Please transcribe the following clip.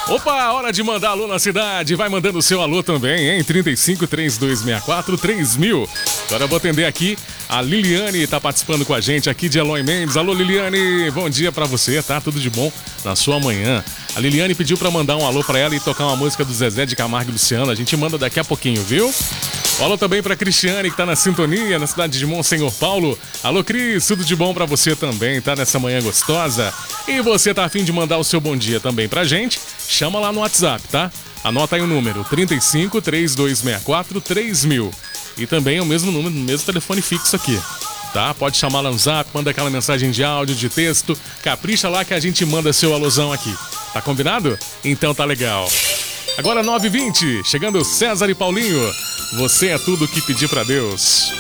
Opa, hora de mandar alô na cidade. Vai mandando o seu alô também, hein? 35 3264 3000. Agora eu vou atender aqui. A Liliane tá participando com a gente aqui de Eloy Mendes. Alô, Liliane, bom dia pra você, tá? Tudo de bom na sua manhã. A Liliane pediu pra mandar um alô pra ela e tocar uma música do Zezé de Camargo e Luciano. A gente manda daqui a pouquinho, viu? Alô também pra Cristiane, que tá na sintonia, na cidade de Monsenhor Paulo. Alô, Cris, tudo de bom pra você também, tá? Nessa manhã gostosa. E você tá a fim de mandar o seu bom dia também pra gente? Chama lá no WhatsApp, tá? Anota aí o número, 35 3264 3000. E também é o mesmo número, o mesmo telefone fixo aqui, tá? Pode chamar lá no Zap, manda aquela mensagem de áudio, de texto. Capricha lá que a gente manda seu alôzão aqui. Tá combinado? Então tá legal. Agora 9h20, chegando César e Paulinho. Você é tudo que pedir pra Deus.